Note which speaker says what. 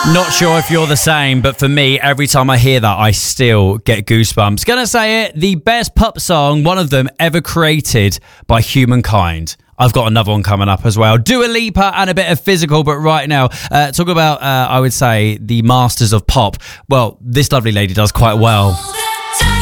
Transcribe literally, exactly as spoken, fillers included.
Speaker 1: Not sure if you're the same, but for me, every time I hear that, I still get goosebumps. Gonna say it, the best pop song, one of them ever created by humankind. I've got another one coming up as well. Dua Lipa and a bit of physical, but right now, uh, talk about, uh, I would say, the masters of pop. Well, this lovely lady does quite well.